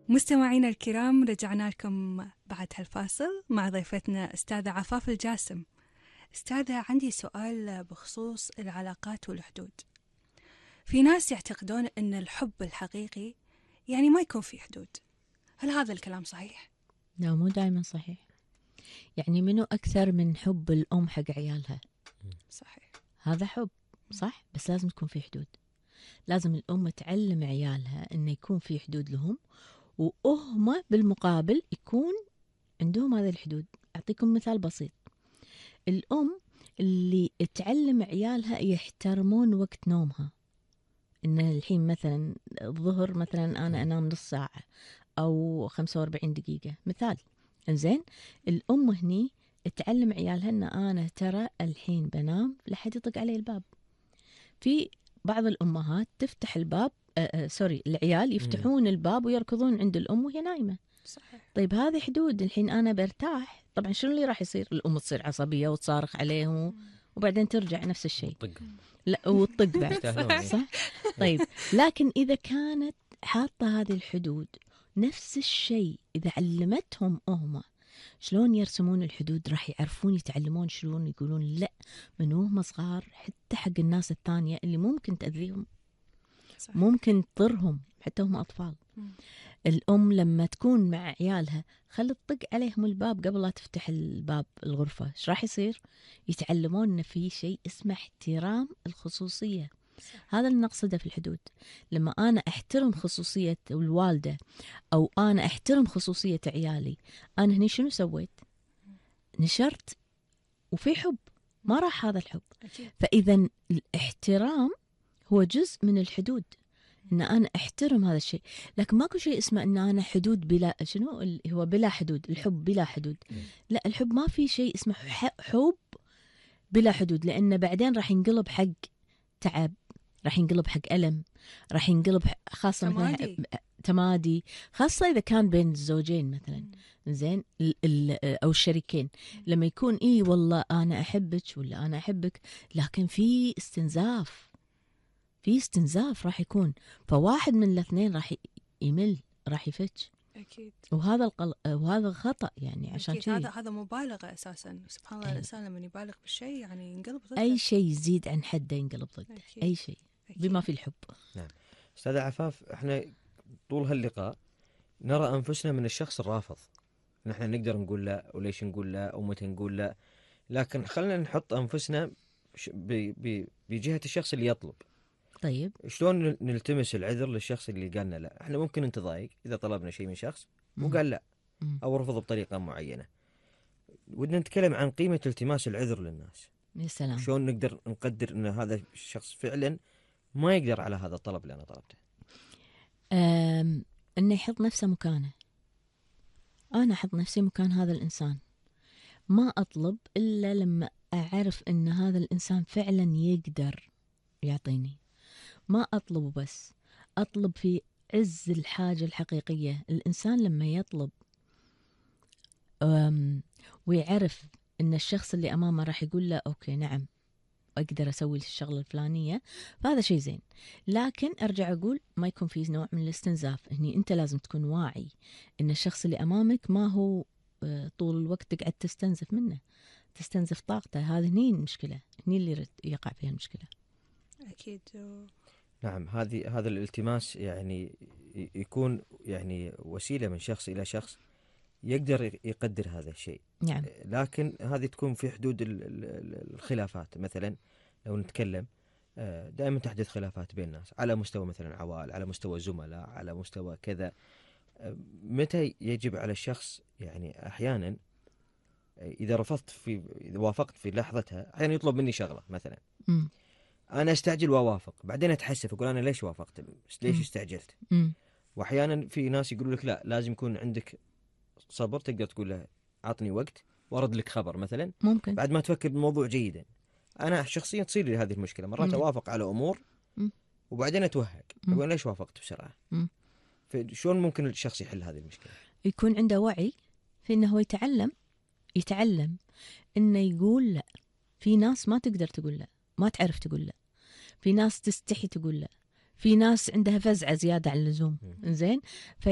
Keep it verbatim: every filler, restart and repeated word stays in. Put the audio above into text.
مستمعينا الكرام، رجعنا لكم بعد هالفاصل مع ضيفتنا أستاذة عفاف الجاسم. أستاذة، عندي سؤال بخصوص العلاقات والحدود. في ناس يعتقدون أن الحب الحقيقي يعني ما يكون في حدود، هل هذا الكلام صحيح؟ لا، مو دائما صحيح. يعني منو أكثر من حب الأم حق عيالها؟ صحيح، هذا حب صح، بس لازم تكون في حدود. لازم الأم تعلم عيالها أن يكون في حدود لهم، وهم بالمقابل يكون عندهم هذه الحدود. أعطيكم مثال بسيط. الأم اللي تعلم عيالها يحترمون وقت نومها، إن الحين مثلا الظهر مثلا أنا أنام نص ساعة أو خمسة وأربعين دقيقة مثال، إنزين الأم هني تعلم عيالها أن أنا ترى الحين بنام لحد يطق علي الباب. في بعض الأمهات تفتح الباب آه آه سوري العيال يفتحون الباب ويركضون عند الأم وهي نايمة. صحيح. طيب هذه حدود. الحين أنا برتاح، طبعا شنو اللي راح يصير؟ الأم تصير عصبية وتصارخ عليهم وبعدين ترجع نفس الشيء. لا، وتطق بعد. صح. طيب لكن إذا كانت حاطة هذه الحدود، نفس الشيء إذا علمتهم هم شلون يرسمون الحدود، راح يعرفون يتعلمون شلون يقولون لا من وهم صغار، حتى حق الناس الثانية اللي ممكن تأذيهم. صحيح. ممكن تضرهم حتى هم أطفال. م. الأم لما تكون مع عيالها خلت تطق عليهم الباب قبل لا تفتح الباب الغرفة، ايش راح يصير؟ يتعلمون ان في شيء اسمه احترام الخصوصية. صح. هذا اللي نقصده في الحدود. لما أنا أحترم خصوصية الوالدة أو أنا أحترم خصوصية عيالي، أنا هني شنو سويت؟ نشرت وفي حب، ما راح هذا الحب. أكيد. فإذا الاحترام هو جزء من الحدود، ان انا احترم هذا الشيء. لكن ماكو شيء اسمه ان انا حدود بلا شنو اللي هو بلا حدود، الحب بلا حدود. لا، الحب ما في شيء اسمه حب بلا حدود، لان بعدين راح ينقلب حق تعب، راح ينقلب حق ألم، راح ينقلب خاصة تمادي. مثلا تمادي، خاصة إذا كان بين الزوجين مثلا. زين أو الشريكين لما يكون إيه والله أنا أحبك ولا أنا أحبك، لكن في استنزاف، في استنزاف راح يكون، فواحد من الاثنين راح يمل، راح يفتش. أكيد. وهذا القل... وهذا خطأ يعني. عشان أكيد. هذا هذا مبالغة أساسا. سبحان الله. أي. الإنسان لما يبالغ بالشيء يعني ينقلب ضده. أي شيء يزيد عن حده ينقلب ضده. أي شيء بما في الحب. نعم. أستاذة عفاف، احنا طول هاللقاء نرى أنفسنا من الشخص الرافض. نحن نقدر نقول لا، وليش نقول لا، أو متى نقول لا، لكن خلنا نحط أنفسنا بجهة الشخص اللي يطلب. طيب شلون نلتمس العذر للشخص اللي قالنا لا؟ احنا ممكن نتضايق إذا طلبنا شيء من شخص وقال لا أو رفض بطريقة معينة. ودنا نتكلم عن قيمة التماس العذر للناس. يا سلام. شلون نقدر نقدر أن هذا الشخص فعلا ما يقدر على هذا الطلب اللي أنا طلبته؟ أم... أنه يحط نفسه مكانه. أنا أحط نفسي مكان هذا الإنسان، ما أطلب إلا لما أعرف أن هذا الإنسان فعلا يقدر يعطيني. ما أطلب بس، أطلب في عز الحاجة الحقيقية. الإنسان لما يطلب ويعرف أن الشخص اللي أمامه راح يقول له أوكي نعم أقدر أسوي الشغلة الفلانية، فهذا شيء زين. لكن أرجع أقول ما يكون فيه نوع من الاستنزاف. هني أنت لازم تكون واعي أن الشخص اللي أمامك ما هو طول الوقت تقعد تستنزف منه، تستنزف طاقته. هذه هني المشكلة، هني اللي يقع فيها المشكلة. أكيد. نعم. هذه هذا الالتماس يعني يكون يعني وسيلة من شخص إلى شخص يقدر يقدر هذا الشيء. نعم. لكن هذه تكون في حدود الخلافات. مثلا لو نتكلم دائما تحدث خلافات بين الناس على مستوى مثلا عوائل، على مستوى زملاء، على مستوى كذا. متى يجب على الشخص يعني أحيانا إذا رفضت في إذا وافقت في لحظتها، أحيانا يطلب مني شغلة مثلا م. أنا أستعجل وأوافق، بعدين أتحسف أقول أنا ليش وافقت، ليش م. استعجلت. م. وأحيانا في ناس يقولوا لك لا لازم يكون عندك صبر، تقدر تقول له عطني وقت وأرد لك خبر مثلا، ممكن بعد ما تفكر بالموضوع جيدا. أنا شخصيا تصير لي هذه المشكلة مرات. م. أوافق على أمور م. وبعدين أتوهق أقول ليش وافقت بسرعة. م. فشون ممكن الشخص يحل هذه المشكلة؟ يكون عنده وعي في أنه هو يتعلم يتعلم إنه يقول لا. في ناس ما تقدر تقول لا، ما تعرف تقول لا. في ناس تستحي تقول لا. في ناس عندها فزعة زيادة عن اللزوم. زين.